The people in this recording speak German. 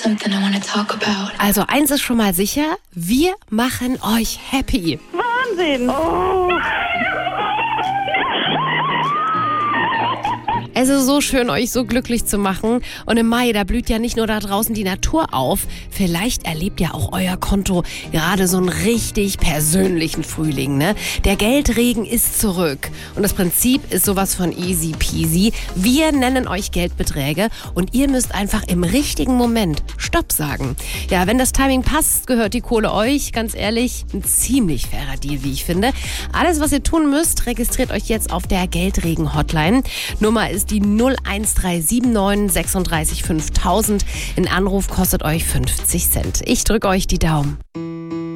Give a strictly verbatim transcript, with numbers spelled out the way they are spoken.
something I want to talk about. Also eins ist schon mal sicher, wir machen euch happy. Wahnsinn! Oh. Es ist so schön, euch so glücklich zu machen. Und im Mai, da blüht ja nicht nur da draußen die Natur auf. Vielleicht erlebt ja auch euer Konto gerade so einen richtig persönlichen Frühling, ne? Der Geldregen ist zurück. Und das Prinzip ist sowas von easy peasy. Wir nennen euch Geldbeträge und ihr müsst einfach im richtigen Moment Stopp sagen. Ja, wenn das Timing passt, gehört die Kohle euch. Ganz ehrlich, ein ziemlich fairer Deal, wie ich finde. Alles, was ihr tun müsst, registriert euch jetzt auf der Geldregen-Hotline. Nummer ist die null eins drei sieben neun sechsunddreißig fünftausend. Ein Anruf kostet euch fünfzig Cent. Ich drücke euch die Daumen.